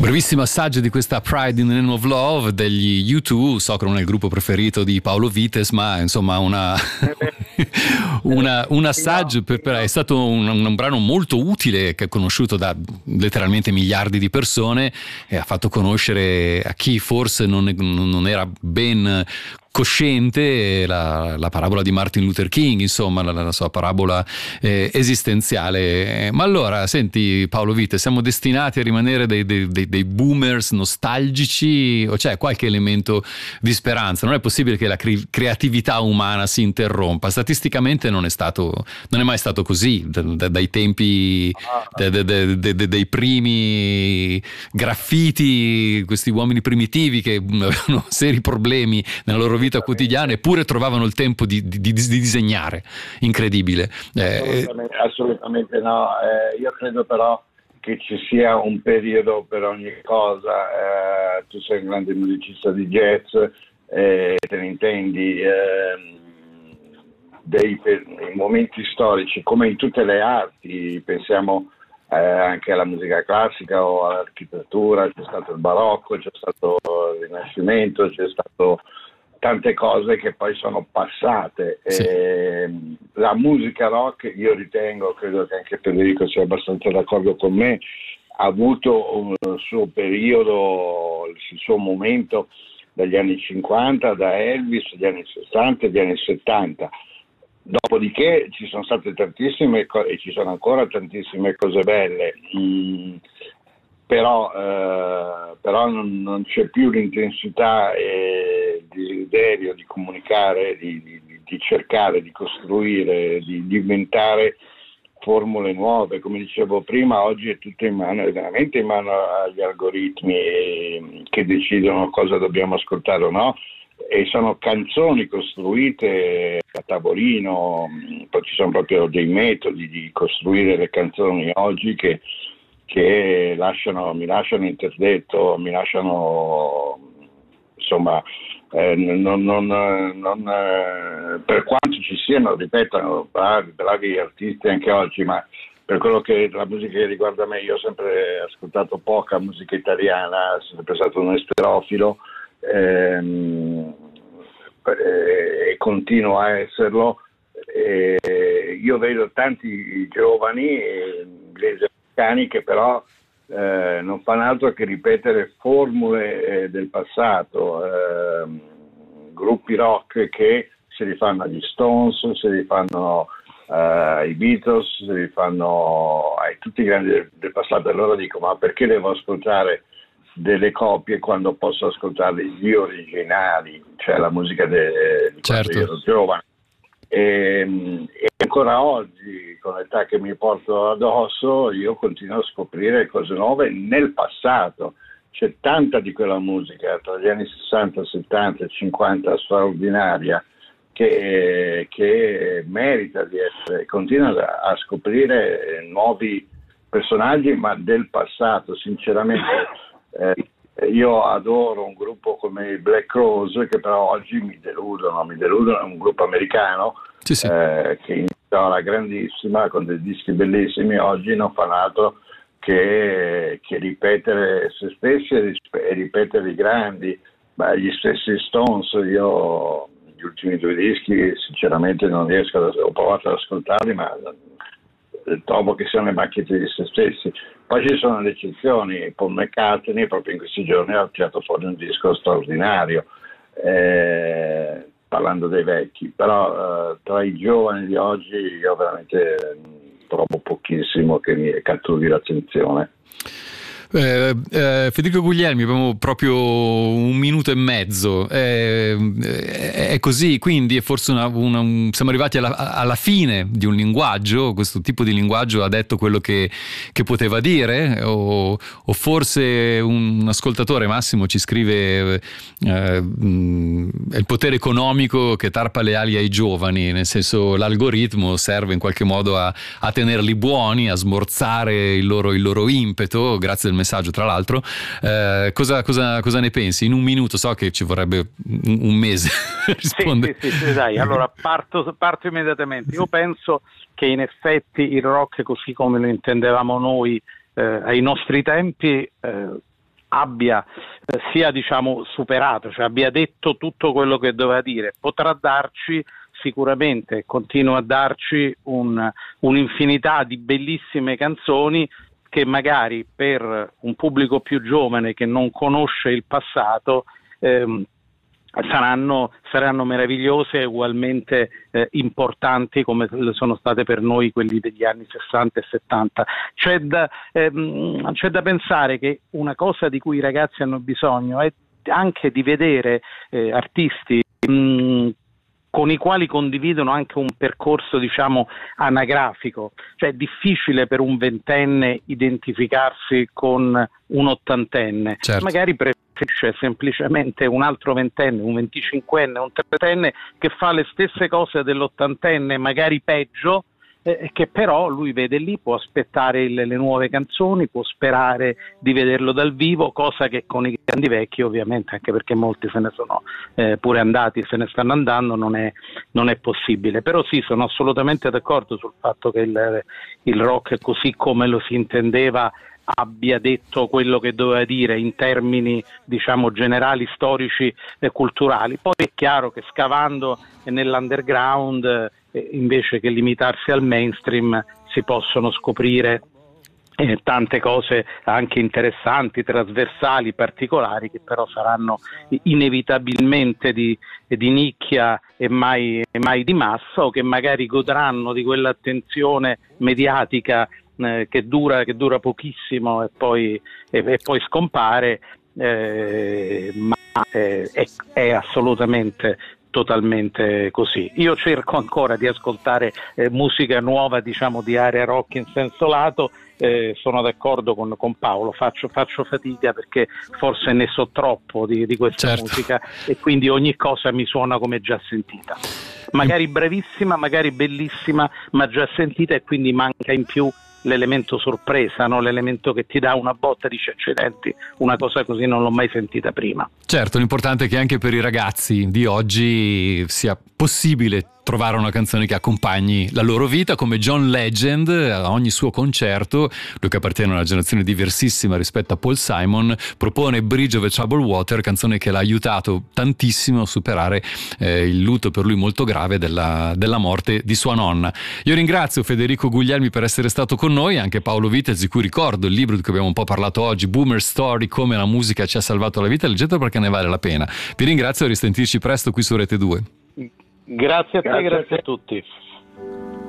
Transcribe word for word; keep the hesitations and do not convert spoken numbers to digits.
Brevissimo assaggio di questa Pride in the Name of Love degli U due. So che non è il gruppo preferito di Paolo Vites, ma insomma una, una, un assaggio per, per, è stato un, un brano molto utile, che è conosciuto da letteralmente miliardi di persone e ha fatto conoscere a chi forse non, non era ben cosciente la, la parabola di Martin Luther King, insomma la, la sua parabola eh, esistenziale. Ma allora, senti Paolo Vite, siamo destinati a rimanere dei, dei, dei, dei boomers nostalgici o c'è qualche elemento di speranza? Non è possibile che la cre- creatività umana si interrompa. Statisticamente non è stato, non è mai stato così da, da, dai tempi da, da, da, da, dei primi graffiti, questi uomini primitivi che avevano seri problemi nella loro vita vita quotidiana, eppure trovavano il tempo di, di, di disegnare. Incredibile. Assolutamente, assolutamente no. Eh, io credo però che ci sia un periodo per ogni cosa. Eh, tu sei un grande musicista di jazz, eh, te ne intendi, eh, dei, dei momenti storici, come in tutte le arti, pensiamo eh, anche alla musica classica o all'architettura, c'è stato il barocco, c'è stato il Rinascimento, c'è stato tante cose che poi sono passate. Sì. E la musica rock, io ritengo, credo che anche Federico sia abbastanza d'accordo con me, ha avuto un suo periodo, il suo momento dagli anni cinquanta, da Elvis, dagli anni sessanta e dagli anni settanta. Dopodiché ci sono state tantissime co- e ci sono ancora tantissime cose belle. Mm. Però, eh, però non, non c'è più l'intensità e il desiderio di comunicare, di, di, di cercare, di costruire, di, di inventare formule nuove. Come dicevo prima, oggi è tutto in mano, è veramente in mano agli algoritmi e, che decidono cosa dobbiamo ascoltare o no, e sono canzoni costruite a tavolino. Poi ci sono proprio dei metodi di costruire le canzoni oggi che che lasciano, mi lasciano interdetto, mi lasciano, insomma, eh, non, non, non, eh, per quanto ci siano, ripeto, bravi, bravi artisti anche oggi, ma per quello che la musica che riguarda me, io ho sempre ascoltato poca musica italiana, sono sempre stato un esterofilo ehm, e, e continuo a esserlo. E io vedo tanti giovani inglesi che però eh, non fanno altro che ripetere formule eh, del passato, eh, gruppi rock che si rifanno agli Stones, si rifanno eh, ai Beatles, si rifanno ai tutti i grandi del, del passato. Allora dico, ma perché devo ascoltare delle copie quando posso ascoltare gli originali, cioè la musica de, di quando certo. io ero giovane? E, e ancora oggi, con l'età che mi porto addosso, io continuo a scoprire cose nuove nel passato. C'è tanta di quella musica tra gli anni sessanta, settanta e cinquanta straordinaria che, che merita di essere, continua a, a scoprire nuovi personaggi, ma del passato. Sinceramente eh, io adoro un gruppo come i Black Crowes, che però oggi mi deludono, mi deludono, è un gruppo americano sì, sì. Eh, che iniziò la grandissima con dei dischi bellissimi, oggi non fanno altro che, che ripetere se stessi e ripetere i grandi. Beh, gli stessi Stones, io gli ultimi due dischi sinceramente non riesco ad, ho provato ad ascoltarli, ma trovo che siano le macchiette di se stessi. Poi ci sono le eccezioni, Paul McCartney proprio in questi giorni ha tirato fuori un disco straordinario, eh, parlando dei vecchi, però eh, tra i giovani di oggi io veramente trovo pochissimo che mi catturi l'attenzione. Eh, eh, Federico Guglielmi, abbiamo proprio un minuto e mezzo, eh, è così, quindi è forse una, una, un, siamo arrivati alla, alla fine di un linguaggio. Questo tipo di linguaggio ha detto quello che, che poteva dire, o, o forse un, un ascoltatore, Massimo, ci scrive eh, mh, è il potere economico che tarpa le ali ai giovani, nel senso l'algoritmo serve in qualche modo a, a tenerli buoni, a smorzare il loro, il loro impeto, grazie al messaggio tra l'altro. Eh, cosa, cosa, cosa ne pensi? In un minuto, so che ci vorrebbe un, un mese rispondere. Sì, sì, sì, sì, dai, allora parto, parto immediatamente. Io penso che in effetti il rock, così come lo intendevamo noi eh, ai nostri tempi, eh, abbia eh, sia diciamo superato, cioè abbia detto tutto quello che doveva dire. Potrà darci sicuramente, continua a darci un, un'infinità di bellissime canzoni che magari per un pubblico più giovane che non conosce il passato ehm, saranno, saranno meravigliose e ugualmente eh, importanti come sono state per noi quelli degli anni sessanta e settanta. C'è da, ehm, c'è da pensare che una cosa di cui i ragazzi hanno bisogno è anche di vedere eh, artisti mh, con i quali condividono anche un percorso, diciamo, anagrafico. Cioè è difficile per un ventenne identificarsi con un ottantenne, certo. Magari preferisce semplicemente un altro ventenne, un venticinquenne, un trentenne che fa le stesse cose dell'ottantenne, magari peggio, eh, che però lui vede lì, può aspettare il, le nuove canzoni, può sperare di vederlo dal vivo, cosa che con i grandi vecchi ovviamente, anche perché molti se ne sono eh, pure andati, se ne stanno andando, non è, non è possibile. Però sì, sono assolutamente d'accordo sul fatto che il, il rock, così come lo si intendeva, abbia detto quello che doveva dire in termini, diciamo, generali, storici e culturali. Poi è chiaro che scavando nell'underground, eh, invece che limitarsi al mainstream, si possono scoprire eh, tante cose anche interessanti, trasversali, particolari, che però saranno inevitabilmente di, di nicchia e mai, e mai di massa, o che magari godranno di quell'attenzione mediatica Eh, che dura che dura pochissimo e poi, e, e poi scompare, eh, ma eh, è, è assolutamente totalmente così. Io cerco ancora di ascoltare eh, musica nuova, diciamo di area rock in senso lato. Eh, sono d'accordo con, con Paolo, faccio, faccio fatica perché forse ne so troppo di, di questa certo. musica, e quindi ogni cosa mi suona come già sentita, magari brevissima, magari bellissima, ma già sentita, e quindi manca in più l'elemento sorpresa, no? L'elemento che ti dà una botta, dice accidenti, una cosa così non l'ho mai sentita prima. Certo, l'importante è che anche per i ragazzi di oggi sia possibile trovare una canzone che accompagni la loro vita, come John Legend a ogni suo concerto, lui che appartiene a una generazione diversissima rispetto a Paul Simon, propone Bridge Over Troubled Water, canzone che l'ha aiutato tantissimo a superare eh, il lutto per lui molto grave della, della morte di sua nonna. Io ringrazio Federico Guglielmi per essere stato con noi, anche Paolo Vitez, di cui ricordo il libro di cui abbiamo un po' parlato oggi, Boomer Story, come la musica ci ha salvato la vita, leggetelo perché ne vale la pena. Vi ringrazio e risentirci presto qui su Rete due. Grazie a te, grazie, grazie a tutti.